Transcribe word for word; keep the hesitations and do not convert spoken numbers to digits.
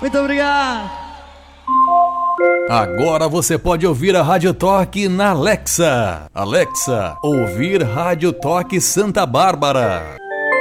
Muito obrigado. Agora você pode ouvir a Rádio Toque na Alexa. Alexa, ouvir Rádio Toque Santa Bárbara.